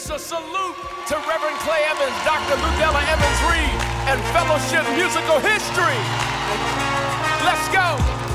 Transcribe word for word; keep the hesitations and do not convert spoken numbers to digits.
Yes, a salute to Reverend Clay Evans, Doctor Ludella Evans Reed, and Fellowship Musical History. Let's go.